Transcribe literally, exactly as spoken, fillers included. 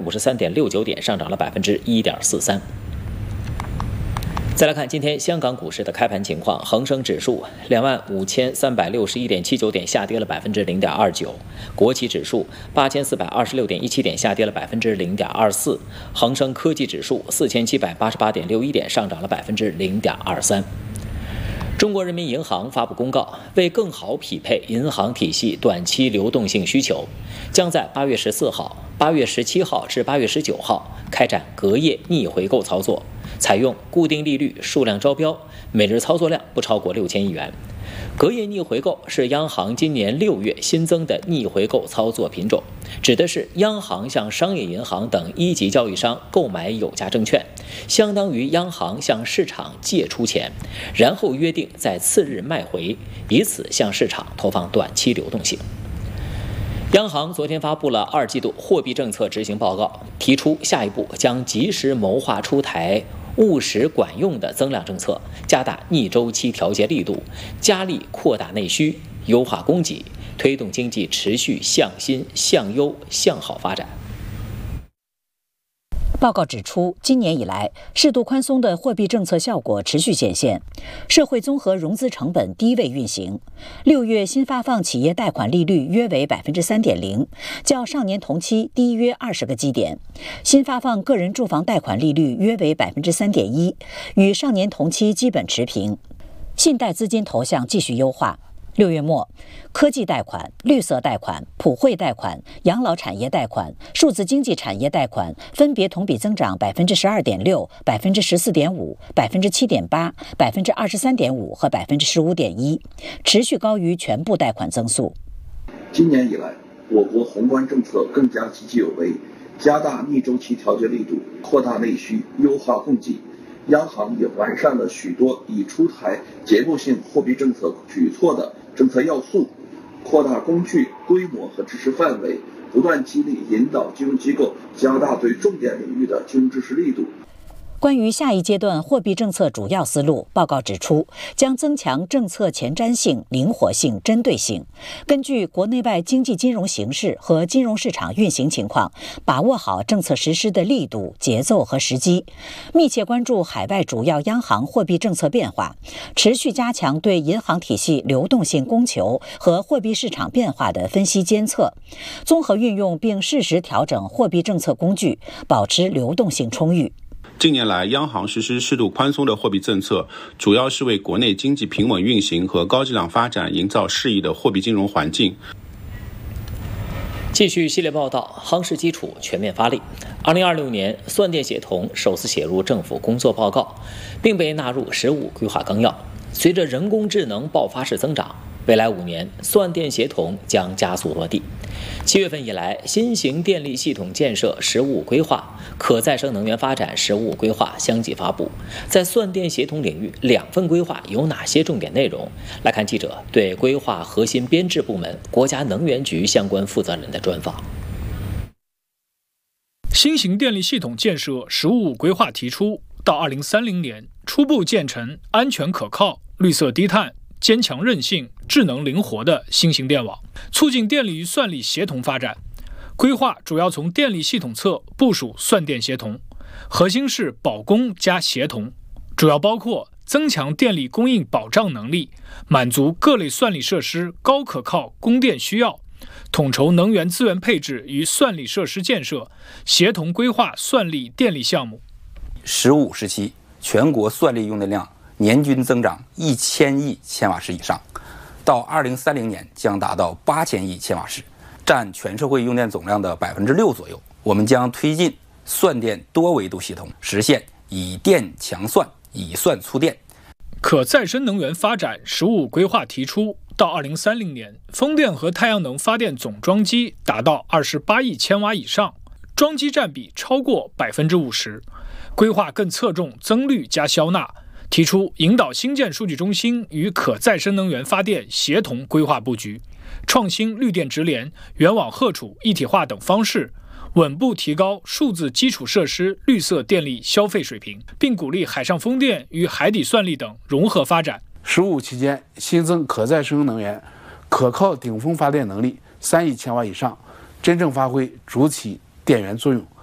五十三点六九点，上涨了百分之一点四三。再来看今天香港股市的开盘情况，恒生指数两万五千三百六十一点七九点，下跌了百分之零点二九；国企指数八千四百二十六点一七点，下跌了百分之零点二四；恒生科技指数四千七百八十八点六一点，上涨了百分之零点二三。中国人民银行发布公告，为更好匹配银行体系短期流动性需求，将在八月十四号、八月十七号至八月十九号开展隔夜逆回购操作，采用固定利率数量招标，每日操作量不超过六千亿元。隔夜逆回购是央行今年六月新增的逆回购操作品种，指的是央行向商业银行等一级交易商购买有价证券，相当于央行向市场借出钱，然后约定在次日卖回，以此向市场投放短期流动性。央行昨天发布了二季度货币政策执行报告，提出下一步将及时谋划出台务实管用的增量政策，加大逆周期调节力度，加力扩大内需，优化供给，推动经济持续向新、向优、向好发展。 报告指出，今年以来，适度宽松的货币政策效果持续显现，社会综合融资成本低位运行。六月新发放企业贷款利率约为百分之三点零，较上年同期低约二十个基点；新发放个人住房贷款利率约为百分之三点一，与上年同期基本持平。信贷资金投向继续优化。六月末，科技贷款、绿色贷款、普惠贷款、养老产业贷款、数字经济产业贷款分别同比增长百分之十二点六、百分之十四点五、百分之七点八、百分之二十三点五和百分之十五点一，持续高于全部贷款增速。 今年以来，我国宏观政策更加积极有为，加大逆周期调节力度，扩大内需，优化供给。央行也完善了许多已出台结构性货币政策举措的政策要素，扩大工具、规模和支持范围，不断激励引导金融机构加大对重点领域的金融支持力度。 关于下一阶段货币政策主要思路，报告指出，将增强政策前瞻性、灵活性、针对性，根据国内外经济金融形势和金融市场运行情况，把握好政策实施的力度、节奏和时机，密切关注海外主要央行货币政策变化，持续加强对银行体系流动性供求和货币市场变化的分析监测，综合运用并适时调整货币政策工具，保持流动性充裕。 近年来，央行实施适度宽松的货币政策，主要是为国内经济平稳运行和高质量发展营造适宜的货币金融环境。 继续系列报道，夯实基础，全面发力。二零二六年，算电协同首次写入政府工作报告，并被纳入“十五”规划纲要。随着人工智能爆发式增长，未来五年，算电协同将加速落地。七月份以来，新型电力系统建设“十五”规划、可再生能源发展“十五”规划相继发布。在算电协同领域，两份规划有哪些重点内容？来看记者对规划核心编制部门国家能源局相关负责人的专访。 新型电力系统建设“十五”规划提出，到二零三零年初步建成安全可靠、绿色低碳、坚强韧性、智能灵活的新型电网，促进电力与算力协同发展。规划主要从电力系统侧部署算电协同，核心是保供加协同，主要包括增强电力供应保障能力，满足各类算力设施高可靠供电需要，统筹能源资源配置与算力设施建设，协同规划算力电力项目。 十五时期，全国算力用电量年均增长一千亿千瓦时以上，到二零三零年将达到八千亿千瓦时，占全社会用电总量的百分之六左右。我们将推进算电多维度系统，实现以电强算、以算促电。 可再生能源发展“十五”规划提出，到二零三零年，风电和太阳能发电总装机达到二十八亿千瓦以上，装机占比超过百分之五十。规划更侧重增绿加消纳，提出引导新建数据中心与可再生能源发电协同规划布局，创新绿电直连、远网荷储一体化等方式，稳步提高数字基础设施绿色电力消费水平，并鼓励海上风电与海底算力等融合发展。 十五期间新增可再生能源可靠顶峰发电能力三亿千瓦以上，真正发挥主体电源作用，